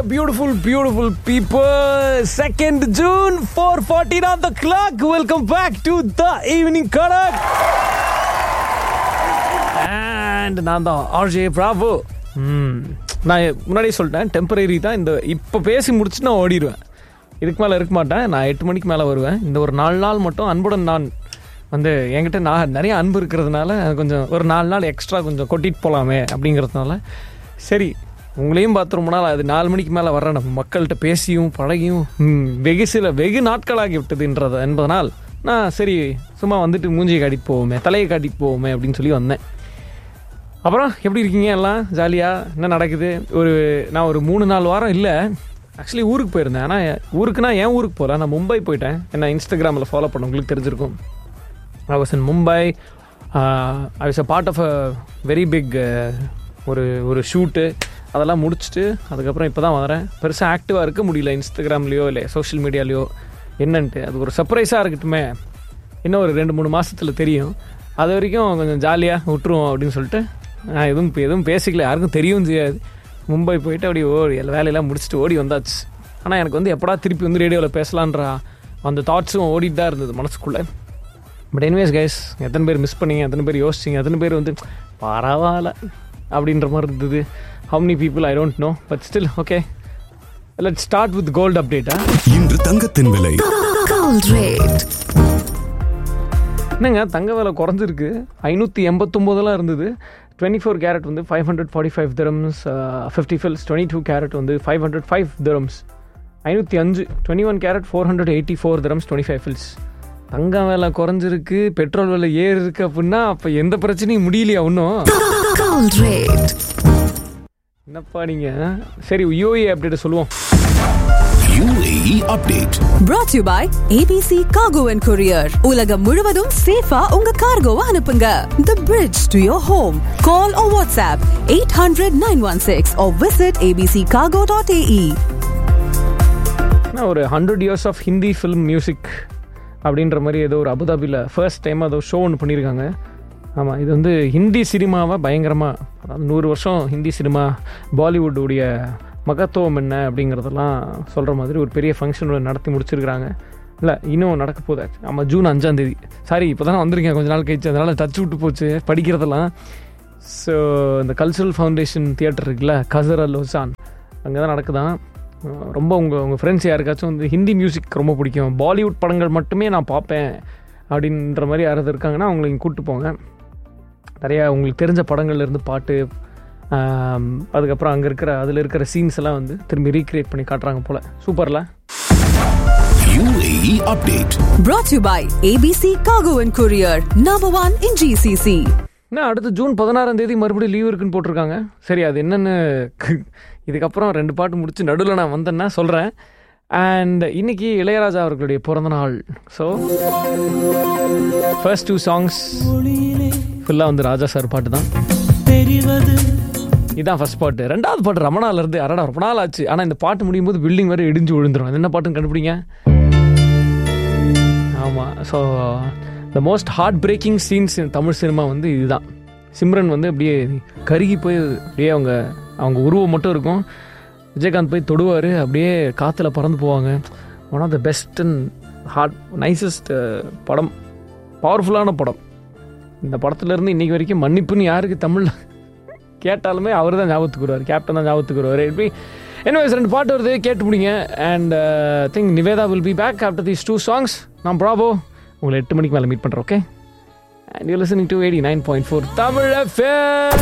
beautiful people. 2nd June, 4:14 on the clock. Welcome back to the evening Karak. And நான் தான் RJ Bravo. நான் முன்னாடியே சொல்லிட்டேன், temporary தான். இந்த இப்போ பேசி முடிச்சு நான் ஓடிடுவேன். இதுக்கு மேலே இருக்க மாட்டேன். நான் 8 மணிக்கு மேலே வருவேன். இந்த ஒரு 4 நாள் மட்டும் அன்புடன் நான் வந்து என்கிட்ட நான் நிறைய அன்பு இருக்கிறதுனால கொஞ்சம் ஒரு 4 நாள் எக்ஸ்ட்ரா கொஞ்சம் கொட்டிட்டு போகலாமே அப்படிங்கிறதுனால சரி உங்களையும் பார்த்து ரொம்ப நாள் அது 4 மணிக்கு மேலே வர்ற நம்ம மக்கள்கிட்ட பேசியும் பழகியும் வெகு நாட்களாகி விட்டதுன்றது என்பதனால் நான் சரி சும்மா வந்துட்டு மூஞ்சியை காட்டிட்டு போவோமே, தலையை காட்டிட்டு போவோமே அப்படின்னு சொல்லி வந்தேன். அப்புறம் எப்படி இருக்கீங்க எல்லாம்? ஜாலியாக என்ன நடக்குது? நான் ஒரு 3-4 வாரம் இல்லை, ஆக்சுவலி ஊருக்கு போயிருந்தேன். ஆனால் ஊருக்குன்னா என் ஊருக்கு போகல, நான் மும்பை போயிட்டேன். என்ன இன்ஸ்டாகிராமில் ஃபாலோ பண்ண உங்களுக்கு தெரிஞ்சிருக்கும். I was in Mumbai. I was a part of a very big ஒரு ஷூட்டு. அதெல்லாம் முடிச்சுட்டு அதுக்கப்புறம் இப்போ தான் வரேன். பெருசாக ஆக்டிவாக இருக்க முடியல இன்ஸ்டாகிராம்லேயோ இல்லை சோஷியல் மீடியாலேயோ என்னன்ட்டு. அது ஒரு சர்ப்ரைஸாக இருக்கட்டுமே, இன்னும் ஒரு 2-3 மாதத்தில் தெரியும். அது வரைக்கும் கொஞ்சம் ஜாலியாக விட்டுருவோம் அப்படின்னு சொல்லிட்டு நான் எதுவும் பேசிக்கல, யாருக்கும் தெரியவும் செய்யாது. மும்பை போயிட்டு அப்படியே எல்லா வேலையெல்லாம் முடிச்சுட்டு ஓடி வந்தாச்சு. ஆனால் எனக்கு வந்து எப்படா திருப்பி வந்து ரேடியோவில் பேசலான்ற அந்த தாட்ஸும் ஓடிட்டு தான் இருந்தது மனசுக்குள்ளே. பட் எனிவேஸ் கைஸ், எத்தனை பேர் மிஸ் பண்ணீங்க, எத்தனை பேர் யோசிச்சிங்க, எத்தனை பேர் வந்து பரவாயில்ல அப்படின்ற மாதிரி இருந்தது. How many people I don't know, but still okay. Let's start with gold update. இன்று தங்கத்தின் விலை. Gold rate. என்னங்க தங்க விலை குறைஞ்சிருக்கு. 589 இருந்தது. 24 கேரட் வந்து 545 dirhams, 50 fils 22 கேரட் வந்து 505 dirhams, 505. 21 carrot 484 dirhams 25 fils. தங்கம் விலை குறைஞ்சிருக்கு, பெட்ரோல் விலை ஏறி இருக்கு அப்படின்னா அப்போ எந்த பிரச்சனையும் முடியலையா ஒன்றும்? Gold rate. என்னப்பா நீங்க? சரி UAE அப்டேட் சொல்லுவோம். UAE update brought to you by ABC Cargo and Courier. உலகம் முழுவதும் சேஃபா உங்க கார்கோவை அனுப்புங்க. The bridge to your home. Call or WhatsApp 800-916 or visit abccargo.ae. ஒரு 100 years of Hindi film music அப்படின்ற மாதிரி ஏதோ ஒரு அபுதாபியில் ஃபர்ஸ்ட் டைம் ஏதோ ஷோ ஒன்று பண்ணியிருக்காங்க. ஆமாம், இது வந்து ஹிந்தி சினிமாவை பயங்கரமாக, அதாவது 100 வருஷம் ஹிந்தி சினிமா பாலிவுட்டுடைய மகத்துவம் என்ன அப்படிங்கிறதெல்லாம் சொல்கிற மாதிரி ஒரு பெரிய ஃபங்க்ஷன் நடத்தி முடிச்சிருக்கிறாங்க. இல்லை இன்னும் நடக்க போகுது. ஆமாம், ஜூன் 5ஆம் தேதி. சாரி, இப்போ தான் வந்திருக்கேன் கொஞ்ச நாள் கழிச்சு, அதனால் டச் விட்டு போச்சு படிக்கிறதெல்லாம். ஸோ இந்த கல்ச்சுரல் ஃபவுண்டேஷன் தியேட்டர் இருக்குல்ல, கசர் அல் ஹுசான், அங்கே தான் நடக்குதான். ரொம்ப உங்கள் ஃப்ரெண்ட்ஸ் யாருக்காச்சும் வந்து ஹிந்தி மியூசிக் ரொம்ப பிடிக்கும், பாலிவுட் படங்கள் மட்டுமே நான் பார்ப்பேன் அப்படின்ற மாதிரி யாராவது இருக்காங்கன்னா அவங்களை இங்கே கூப்பிட்டு போங்க. நிறையா உங்களுக்கு தெரிஞ்ச படங்கள்லேருந்து பாட்டு, அதுக்கப்புறம் அதில் இருக்கிற சீன்ஸ் எல்லாம் வந்து திரும்பி ரீக்ரியேட் பண்ணி காட்டுறாங்க போல். சூப்பர்ல. UAE update brought to you by ABC Cargo and Courier, number 1 in GCC. அடுத்து ஜூன் 16ஆம் தேதி மறுபடியும் லீவ் இருக்குன்னு போட்டிருக்காங்க. சரி, அது என்னென்னு இதுக்கப்புறம் 2 பாட்டு முடிச்சு நடுவில் நான் வந்தேன்னா சொல்கிறேன். அண்ட் இன்னைக்கு இளையராஜா அவர்களுடைய பிறந்த நாள். ஸோ ஃபர்ஸ்ட் 2 songs ஃபுல்லாக வந்து ராஜா சார் பாட்டு தான். இதுதான் ஃபர்ஸ்ட் பாட்டு. 2வது பாட்டு ரமணாலேருந்து அரடா ரொம்ப நாள் ஆச்சு. ஆனால் இந்த பாட்டு முடியும் போது பில்டிங் வரை இடிஞ்சு விழுந்துடும். அது என்ன பாட்டுன்னு கண்டுபிடிங்க. ஆமாம், so the most heart braking scenes in Tamil cinema வந்து இதுதான். சிம்ரன் வந்து அப்படியே கருகி போய் அப்படியே அவங்க உருவம் மட்டும் இருக்கும். விஜயகாந்த் போய் தொடுவார், அப்படியே காற்றுல பறந்து போவாங்க. One of the best and heart nicest படம், பவர்ஃபுல்லான படம். இந்த படத்துலேருந்து இன்றைக்கி வரைக்கும் மன்னிப்புன்னு யாருக்கு தமிழில் கேட்டாலுமே அவர் தான் ஞாபகத்துக்கு வருவார், கேப்டன் தான் ஞாபகத்துக்கு வருவார். எப்படி எனிவேஸ் 2 பாட்டு வருது, கேட்டு முடிங்க. And think Nivetha will be back after these 2 songs. நான் ப்ராவோ உங்களை 8 மணிக்கு மேலே மீட் பண்ணுறேன். Okay, and you're listening to 89.4 Tamil FM.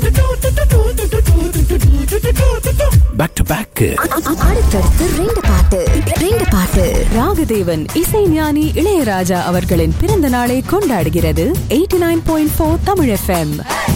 back to back. அடுத்தடுத்து 2 பாட்டு. ராகதேவன் இசைஞானி இளையராஜா அவர்களின் பிறந்த நாளை கொண்டாடுகிறது 89.4 Tamil FM.